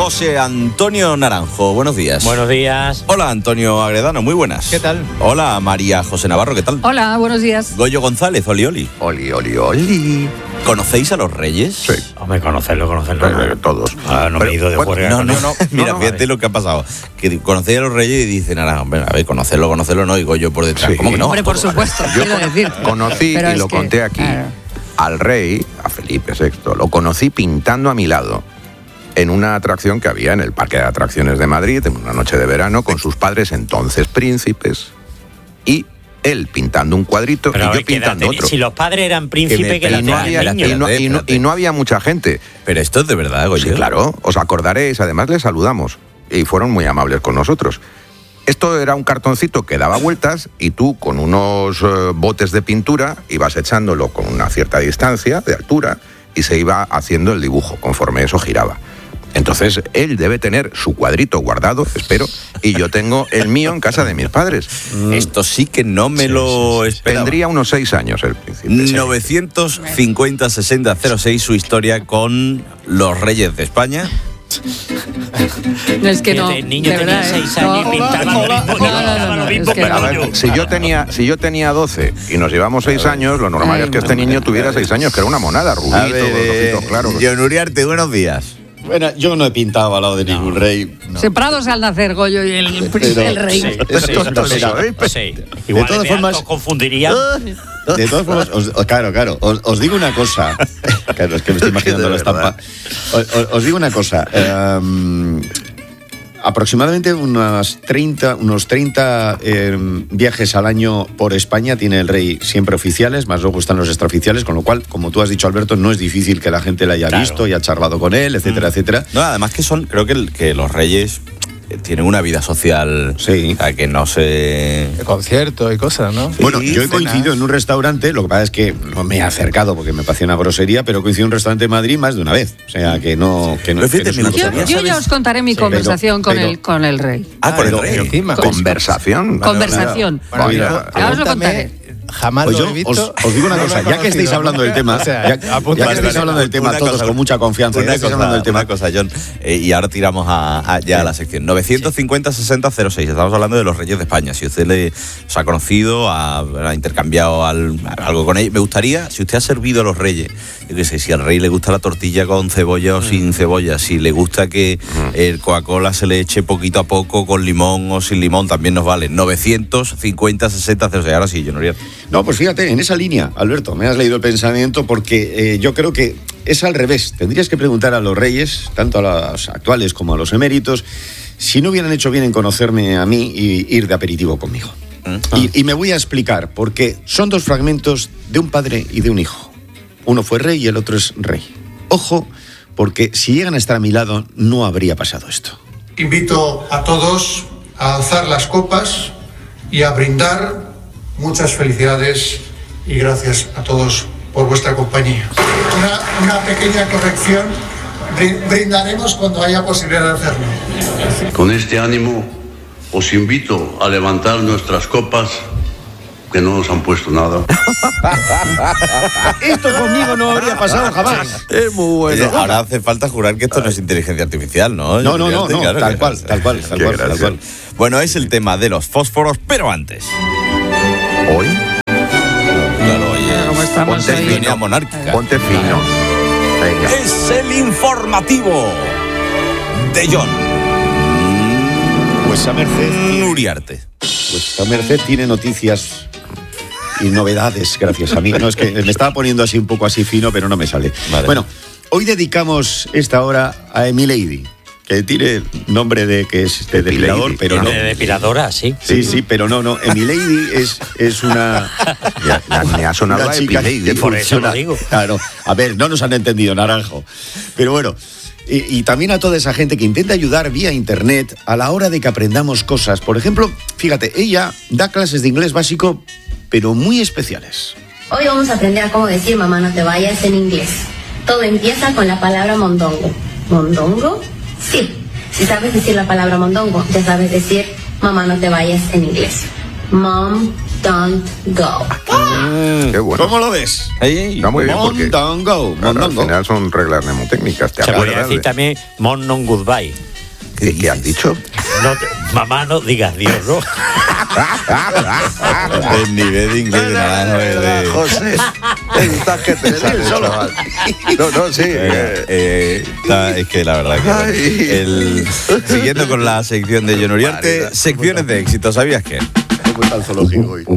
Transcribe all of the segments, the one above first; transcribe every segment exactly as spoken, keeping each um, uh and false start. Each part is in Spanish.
José Antonio Naranjo, buenos días. Buenos días. Hola, Antonio Agredano, muy buenas. ¿Qué tal? Hola, María José Navarro, ¿qué tal? Hola, buenos días. Goyo González, oli, oli. Oli, oli, oli. ¿Conocéis a los Reyes? Sí. Hombre, conocerlo, conocerlo. Eh, todos. Ah, no me he ido de bueno, juerga. No, con no, él. no. Mira, no, fíjate lo que ha pasado. Que conocéis a los Reyes y dicen, ahora, hombre, a ver, conocerlo, conocerlo, no, y Goyo por detrás. Sí. ¿Cómo que no? Hombre, por supuesto, Yo quiero decir. conocí, Pero y es lo que, conté aquí, claro. al rey, a Felipe sexto, lo conocí pintando a mi lado en una atracción que había en el Parque de Atracciones de Madrid, en una noche de verano, con sus padres entonces príncipes, y él pintando un cuadrito Pero y a yo ver, ¿qué edad pintando tenía? otro. Si los padres eran príncipes, que Y la y, no había, espérate, y, no, y no- espérate. y no había mucha gente. Pero esto es de verdad, Goyo. Sí, claro, os acordaréis, además les saludamos y fueron muy amables con nosotros. Esto era un cartoncito que daba vueltas y tú con unos eh, botes de pintura ibas echándolo con una cierta distancia de altura y se iba haciendo el dibujo conforme eso giraba. Entonces él debe tener su cuadrito guardado, espero, y yo tengo el mío en casa de mis padres. Esto sí que no me Sí, lo sí, sí, sí. esperaba. Tendría unos seis años el príncipe. novecientos cincuenta sesenta cero seis, su historia con los Reyes de España. No, es que no. El niño de tenía verdad, seis ¿eh? años y No, pintaba hola, lo mismo, hola, pintaba no, no, lo no, mismo, es que pero no. A ver, si yo tenía, si yo tenía doce y nos llevamos seis años, lo normal Ay, es que este niño tuviera seis años, que era una monada, rubito, A con ver, los eh, ojitos claros. John Uriarte, buenos días. Bueno, yo no he pintado al lado de ningún rey. No. Separados al nacer, Goyo y el, Pero- el rey. Sí, Esto sí, es todo sí, eso, ¿eh? sí. Igual todas de formas- alto confundirían. De todas formas, os- os- claro, claro, os, os digo una cosa. Claro, es que me estoy imaginando De la estampa. Os, os- os digo una cosa. em, aproximadamente unas treinta, unos treinta em, viajes al año por España tiene el rey, siempre oficiales, más luego están los extraoficiales, con lo cual, como tú has dicho, Alberto, no es difícil que la gente le haya Claro. visto y ha charlado con él, etcétera, etcétera. No, además que son, creo que, el- que los Reyes eh, tienen una vida social. Sí. O sea, que no se. De conciertos y cosas, ¿no? Bueno, Sí, yo he cenas. coincidido en un restaurante, lo que pasa es que no me he acercado porque me parecía una grosería, pero coincido en un restaurante de Madrid más de una vez. O sea, que no, que no, Pero fíjate, que no es una me cosa Yo, gustaría rara. yo sabes- ya os contaré mi Sí, conversación pero- con, pero- el, con el rey. Ah, con el pero- Rey. Encima. Conversación. Conversación. Bueno, Mira, yo, ahora os lo apúntame, contaré. Jamás Pues lo yo he visto. os, os digo una no lo cosa, he ya que estáis conocido hablando del nunca, tema, o sea, ya, ya que apúntame. estáis hablando del tema Una todos cosa, con mucha confianza, ya Una que estáis cosa, hablando del tema. una cosa, John. Eh, y ahora tiramos a, a- ya a la sección. novecientos cincuenta sesenta cero seis. Estamos hablando de los Reyes de España. Si usted le, los ha conocido, ha, ha intercambiado al- algo con ellos. Me gustaría, si usted ha servido a los Reyes, yo qué sé, si al rey le gusta la tortilla con cebolla o sin cebolla, si le gusta que el Coca-Cola se le eche poquito a poco con limón o sin limón, también nos vale. novecientos cincuenta sesenta cero seis. Ahora sí, John Uriarte. No, pues fíjate, en esa línea, Alberto, me has leído el pensamiento porque eh, yo creo que es al revés. Tendrías que preguntar a los reyes, tanto a los actuales como a los eméritos, si no hubieran hecho bien en conocerme a mí y ir de aperitivo conmigo. Y, y me voy a explicar, porque son dos fragmentos de un padre y de un hijo. Uno fue rey y el otro es rey. Ojo, porque si llegan a estar a mi lado, no habría pasado esto. Invito a todos a alzar las copas y a brindar. Muchas felicidades y gracias a todos por vuestra compañía. Una, una pequeña corrección. Brin- Brindaremos cuando haya posibilidad de hacerlo. Con este ánimo os invito a levantar nuestras copas, que no nos han puesto nada. Esto conmigo no habría pasado jamás. Es muy Oye, bueno. ahora hace falta jurar que esto no es inteligencia artificial, ¿no? No, no, no, Uriarte, no, claro tal que cual, no. tal cual, tal Qué cual, tal gracia. cual. Bueno, es el tema de los fósforos, pero antes. Hoy, Claro, oye, ¿Cómo estamos ponte hoy? sintonía fino. monárquica. Ponte fino. Venga. Es el informativo de John Pues a merced. Uriarte. Pues a merced tiene noticias y novedades, gracias a mí. No, es que me estaba poniendo así un poco así fino, pero no me sale. Vale. Bueno, hoy dedicamos esta hora a Emilady, que tiene nombre de que es este depilador, Emilady, pero no. De depiladora, sí. Sí, sí, pero no, no. Emilady es, es una, Ya, ya me ha sonado una a chica Epilady. que por eso lo funciona. digo. Claro, a ver, no nos han entendido, Naranjo. Pero bueno, y, y también a toda esa gente que intenta ayudar vía internet a la hora de que aprendamos cosas. Por ejemplo, fíjate, ella da clases de inglés básico, pero muy especiales. Hoy vamos a aprender a cómo decir mamá no te vayas en inglés. Todo empieza con la palabra mondongo. ¿Mondongo? Sí. Si sabes decir la palabra mondongo, ya sabes decir mamá no te vayas en inglés. Mom, don't go. Qué bueno. ¿Cómo lo ves? Está muy bien porque Mondongo, claro, al mondongo. final son reglas mnemotécnicas. ¿Te Se podría acuerdas decir de- también Mon non goodbye. ¿Qué, qué has dicho? No te- mamá, no digas Dios, ¿no? El nivel de inglés de Naranjo es de... José, estás que te sales, chaval. No, no, sí. Eh, eh, está- es que la verdad que bueno, Ay. el, siguiendo con la sección de John Uriarte, Vale, secciones de éxito, ¿sabías qué? Muy al zoológico hoy.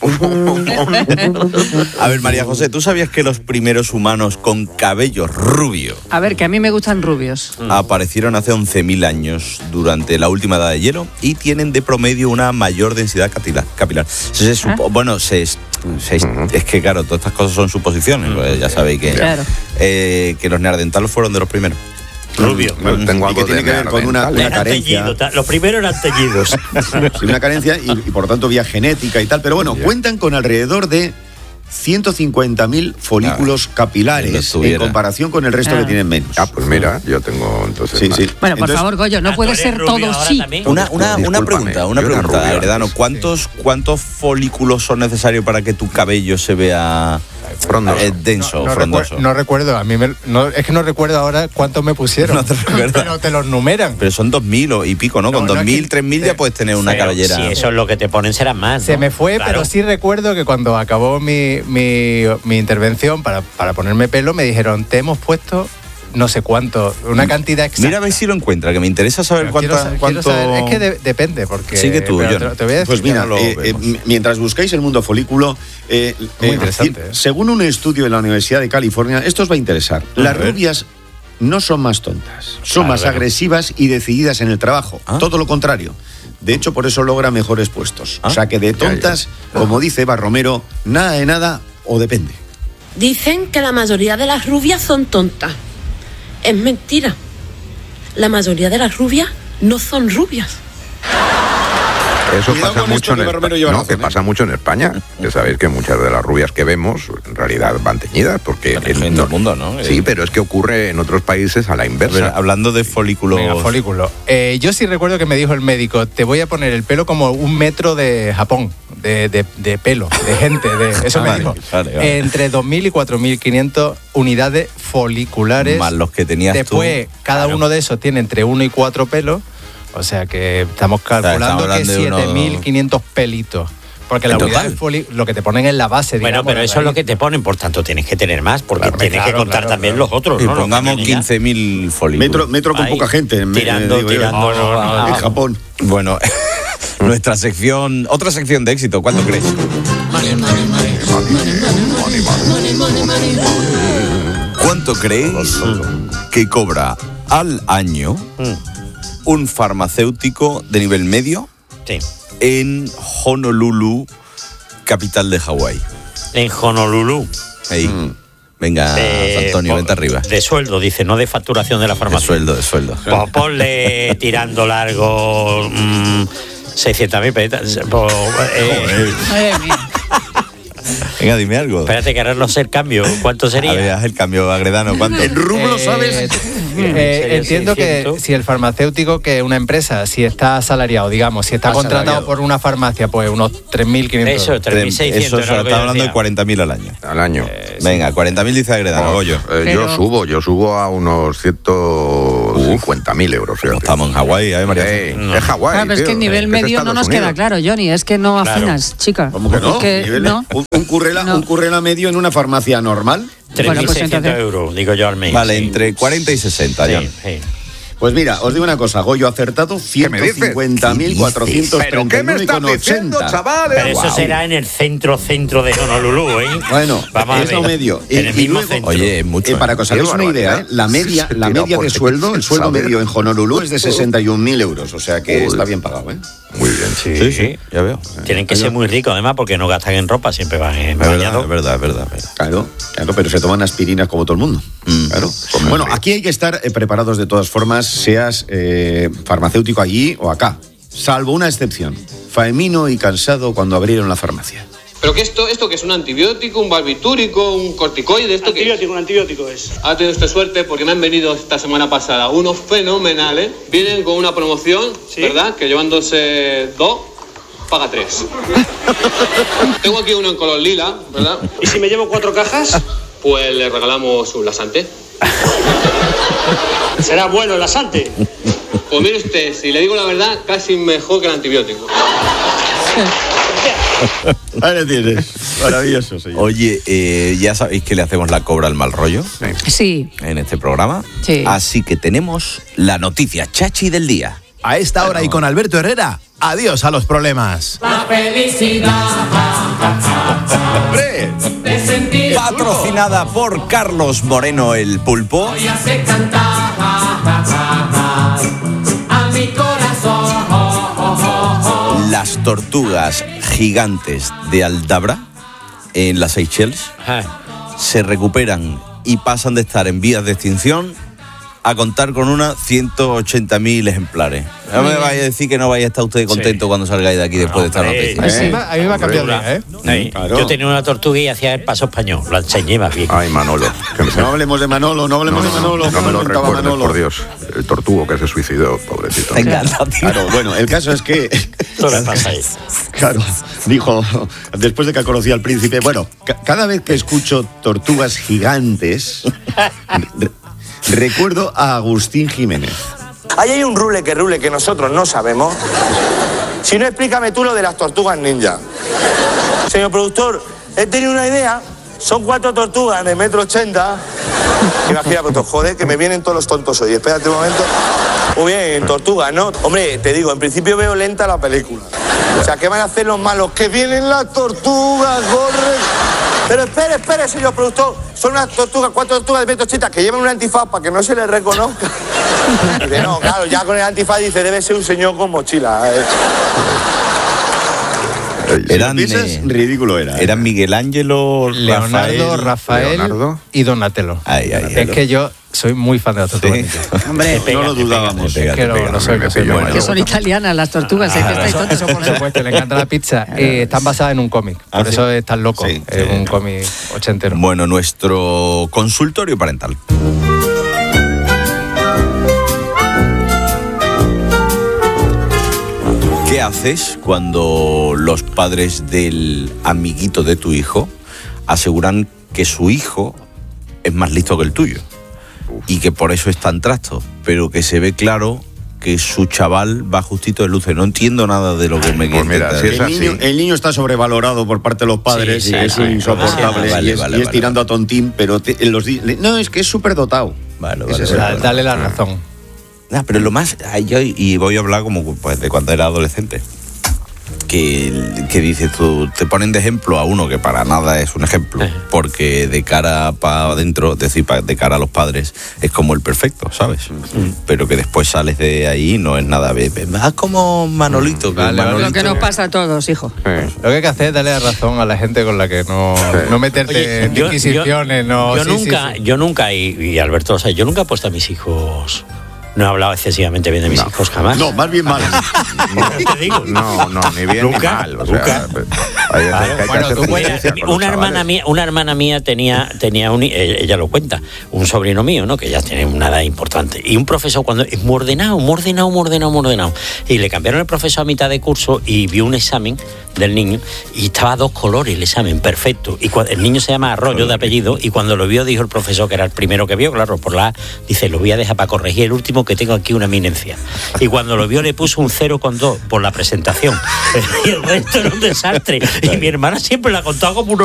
A ver, María José, ¿tú sabías que los primeros humanos con cabello rubio A ver, que a mí me gustan rubios. aparecieron hace once mil años durante la última edad de hielo y tienen de promedio una mayor densidad capila- capilar? Se supo- Bueno, se, se- es que claro, todas estas cosas son suposiciones, pues ya sabéis que, Claro. eh, que los neandertalos fueron de los primeros. Rubio. Yo tengo Y algo que tiene de que ver con una, neandertal. una Eran carencia. teñidos, ta- los primeros eran teñidos. Sí, una carencia y, y por lo tanto vía genética y tal. Pero bueno, Ya. cuentan con alrededor de ciento cincuenta mil folículos no capilares estuviera. en comparación con el resto Ah. que tienen menos. Ah, pues mira, yo tengo entonces Sí, más. sí. Bueno, por Entonces, favor, Goyo, no Ah, puede ¿tú eres ser rubio todo ahora sí. también? Una, una, una Discúlpame, pregunta, una yo era pregunta, rubio Heredano. antes, ¿Cuántos, ¿Cuántos folículos son necesarios para que tu cabello se vea Frondoso. eh, denso, No, no frondoso? recuer- no recuerdo, a mí me- no, es que no recuerdo ahora cuántos me pusieron. No te recuerdas. Pero te los numeran. Pero son dos mil o- y pico, ¿no? No, Con no, dos es mil, que- tres mil ya sí. puedes tener una Pero cabellera. Si eso es lo que te ponen, será más. Se ¿no? me fue, Claro. pero sí recuerdo que cuando acabó mi, mi, mi intervención para, para ponerme pelo, me dijeron, te hemos puesto no sé cuánto, una cantidad exacta. Mira a ver si lo encuentra, que me interesa saber Pero cuánto. quiero sa- quiero cuánto... saber- es que de- depende, porque... Sigue tú, pero John. te, te voy a decir, Pues mira, ya lo eh, eh, vemos. m- mientras buscáis el mundo folículo, eh, Muy eh, interesante, ci- ¿eh? según un estudio de la Universidad de California, esto os va a interesar. Las ver. rubias no son más tontas, son Claro, más claro. agresivas y decididas en el trabajo. Ah. Todo lo contrario. De hecho, por eso logra mejores puestos. Ah. O sea que de tontas, como dice Eva Romero, nada de nada o depende. Dicen que la mayoría de las rubias son tontas. Es mentira. La mayoría de las rubias no son rubias. Eso Cuidado pasa con mucho esto, en que Romero España. lleva No, razón, que ¿eh? pasa mucho en España. Que sabéis que muchas de las rubias que vemos en realidad van teñidas porque Pero en todo el mundo, ¿no? Sí, Eh, pero es que ocurre en otros países a la a ver, inversa. hablando de folículos. Venga, folículo. Eh, yo sí recuerdo que me dijo el médico, te voy a poner el pelo como un metro de Japón, de, de- de pelo, de gente, de eso me Vale, dijo. vale, vale. Entre dos mil y cuatro mil quinientos unidades foliculares. Más los que tenías Después, tú. cada Claro. uno de esos tiene entre uno y cuatro pelos, o sea que estamos sea, calculando estamos que hablando de siete mil quinientos pelitos. Porque la ¿En unidad total? de foli- lo que te ponen en la base, Bueno, digamos, pero la eso es lo raíz. que te ponen, por tanto tienes que tener más, porque Claro, tienes que claro, contar claro, también claro. los otros. Y ¿no? Los pongamos que venía. quince mil folículos. Metro, metro con Ahí, poca gente. me- tirando, digo yo. tirando. No, no, no, en Ah. Japón. Bueno, nuestra sección, otra sección de éxito, ¿cuánto crees? ¿Cuánto creéis que cobra al año un farmacéutico de nivel medio Sí. en Honolulu, capital de Hawái? En Honolulu. Ahí. Venga, Eh, Antonio, po- vente arriba. De sueldo, dice, no de facturación de la De farmacia. sueldo, de sueldo. Pues ponle tirando largo mm, seiscientas mil pesetas. Pues, eh, Madre mía. Venga, dime algo. espérate que ahora no sé el cambio. ¿Cuánto A ver, sería? haz el cambio, Agredano, ¿cuánto? En rublo, Eh, ¿sabes? eh, Sería entiendo seiscientos. que si el farmacéutico, que una empresa, si está asalariado, digamos, si está Asalariado. contratado por una farmacia, pues unos tres mil quinientos. Eso, tres mil seiscientos. Eso se era lo que está yo hablando de decía. cuarenta mil al año. Al año. Venga, cuarenta mil dice Agredano, Oh, Goyo. eh, Pero- Yo subo, yo subo a unos ciento cincuenta mil euros. fíjate. Estamos en Hawái, ¿eh, María? Ey, No. Es Hawái. Claro, pero es que tío, el nivel es medio no Estados nos queda Unidos. claro, Johnny. Es que no Claro. afinas, chica. ¿Cómo que no? Es que Niveles- no. Un, un currela, No. un currela medio en una farmacia normal. tres Bueno, mil pues seiscientos entonces- euros, digo yo al mes. Vale, sí. entre cuarenta y sesenta, Sí, John. sí. Pues mira, os digo una cosa, Goyo acertado, me ciento dices? cincuenta mil cuatrocientos ¿Pero qué me treinta y nueve estás diciendo, con ochenta. chavales? Pero eso Guau. será en el centro, centro de Honolulu, ¿eh? Bueno, vamos a es lo ver. medio. En Y- el y mismo luego- centro. Oye, es mucho. Eh, para ¿eh? que os hagáis Qué una idea, ¿eh? barbaridad. la media, Se la tira media por de ahí, sueldo, el sueldo ¿sabes? medio en Honolulu es de sesenta y un mil euros, o sea que Joder. está bien pagado, ¿eh? Muy bien. Sí, sí, ya veo. Tienen que ser muy ricos, además, porque no gastan en ropa, siempre van en Es verdad, bañador. es verdad, es verdad. es verdad. Claro, claro, pero se toman aspirinas como todo el mundo. Mm. Claro. Como Bueno, el- aquí hay que estar eh, preparados de todas formas, seas eh, farmacéutico allí o acá. Salvo una excepción. Faemino y cansado cuando abrieron la farmacia. ¿Pero qué esto, esto que es un antibiótico, un barbitúrico, un corticoide? ¿Esto qué es? Un antibiótico es. Ha tenido usted suerte porque me han venido esta semana pasada unos fenomenales. Vienen con una promoción, Sí. ¿verdad? Que llevándose dos paga tres. Tengo aquí uno en color lila, ¿verdad? ¿Y si me llevo cuatro cajas? Pues le regalamos un lasante. Será bueno el lasante. Pues mire usted, si le digo la verdad, casi mejor que el antibiótico. Ahí le tienes. Maravilloso, señor. Oye, eh, ya sabéis que le hacemos la cobra al mal rollo Sí. en este programa. Sí. Así que tenemos la noticia chachi del día. A esta hora y con Alberto Herrera, adiós a los problemas. La felicidad. ¡Hombre! Patrocinada por Carlos Moreno el Pulpo. Hoy hace cantar a mi corazón. Las tortugas gigantes de Aldabra, en las Seychelles, se recuperan y pasan de estar en vías de extinción a contar con unas ciento ochenta mil ejemplares. No me vaya a decir que no vaya a estar usted contento sí. cuando salgáis de aquí después de esta noticia. A mí, a mí me ha cambiado el día, ¿eh? Sí. Claro. Yo tenía una tortuga y hacía el paso español. Lo enseñé más bien. Ay, Manolo. No hablemos de Manolo, no hablemos no, de Manolo. No, no me lo recuerdes, Manolo. por Dios. El tortugo que se suicidó, pobrecito. Te encanta, tío. Claro, bueno, el caso es que... Todo le pasa ahí. Claro, dijo, después de que conocía al príncipe, bueno, ca- cada vez que escucho tortugas gigantes... Recuerdo a Agustín Jiménez. Ahí hay un rule que rule que nosotros no sabemos. Si no, explícame tú lo de las tortugas ninja. Señor productor, he tenido una idea. Son cuatro tortugas de metro ochenta. Imagina, pues joder, que me vienen todos los tontos hoy. Espérate un momento. Muy bien, tortugas, ¿no? Hombre, te digo, en principio veo lenta la película. O sea, ¿qué van a hacer los malos? Que vienen las tortugas, corren. Pero espere, espere, señor productor. Son unas tortugas, cuatro tortugas de metro ochenta que llevan un antifaz para que no se les reconozca. Dice, no, claro, ya con el antifaz dice, debe ser un señor con mochila. Eh. Eran, si piensas, eh, ridículo era. Eran Miguel Ángelo, Leonardo, Rafael, Rafael Leonardo. y Donatello. Ay, ay, es que yo soy muy fan de las tortugas. Sí. Hombre, no, no lo dudábamos. Es que lo, lo soy, lo soy. Que son italianas las tortugas. Ah, ¿eh? Que eso, estáis eso por supuesto, le encanta la pizza. Eh, están basadas en un cómic, por ¿Ah, eso sí? es tan loco. Sí, es sí. un cómic ochentero. Bueno, nuestro consultorio parental. ¿Qué haces cuando los padres del amiguito de tu hijo aseguran que su hijo es más listo que el tuyo y que por eso es tan trasto, pero que se ve claro que su chaval va justito de luces? No entiendo nada de lo que me Pues mira, si es el, así. niño, el niño está sobrevalorado por parte de los padres, Sí, sí, y es sí, insoportable, sí, vale, y es, vale, y es vale, tirando a tontín, pero te, en los di- no, es que es súper dotado. Vale, Ese vale, es el- vale. Dale la razón. Ah, pero lo más, ay, yo, y voy a hablar como pues, de cuando era adolescente, que, que dices tú, te ponen de ejemplo a uno que para nada es un ejemplo, porque de cara para adentro, es decir, pa- de cara a los padres, es como el perfecto, ¿sabes? Mm. Pero que después sales de ahí no es nada, haz como Manolito, que Vale, Manolito... Lo que nos pasa a todos, hijo. Lo que hay que hacer es darle la razón a la gente con la que no, no meterte Oye, en yo- inquisiciones. no, Yo sí, nunca, sí, sí. yo nunca, y, y Alberto, o sea, yo nunca he puesto a mis hijos. No he hablado excesivamente bien de mis No. hijos jamás. No, más bien mal. Te digo. No, no, ni bien Nunca, ni mal. O nunca. sea, hay, hay que Bueno, hacer tú puedes- justicia con los Una hermana chavales. mía, una hermana mía tenía, tenía un, ella ella lo cuenta, un sobrino mío, ¿no? Que ya tiene una edad importante. Y un profesor cuando es muy ordenado, muy ordenado, muy ordenado, muy ordenado. Y le cambiaron el profesor a mitad de curso y vio un examen del niño y estaba a dos colores el examen, perfecto. Y cua- el niño se llama Arroyo de apellido y cuando lo vio dijo el profesor, que era el primero que vio, claro, por la A, dice, lo voy a dejar para corregir el último que tengo aquí una eminencia. Y cuando lo vio le puso un cero coma dos por la presentación. Y el resto era un desastre. Y mi hermana siempre la contaba como un